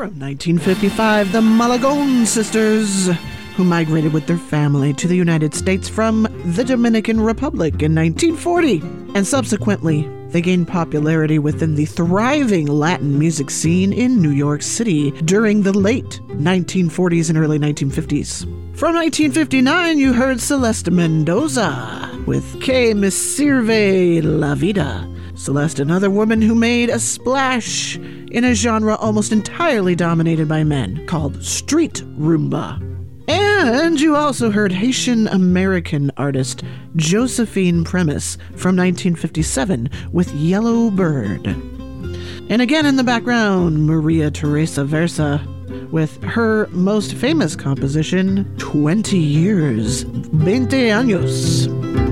From 1955, the Malagón sisters, who migrated with their family to the United States from the Dominican Republic in 1940, and subsequently, they gained popularity within the thriving Latin music scene in New York City during the late 1940s and early 1950s. From 1959, you heard Celeste Mendoza with Que Me Sirve La Vida. Celeste, another woman who made a splash in a genre almost entirely dominated by men, called street rumba. And you also heard Haitian-American artist Josephine Premis from 1957 with Yellow Bird. And again in the background, Maria Teresa Versa with her most famous composition, 20 Years, 20 Años.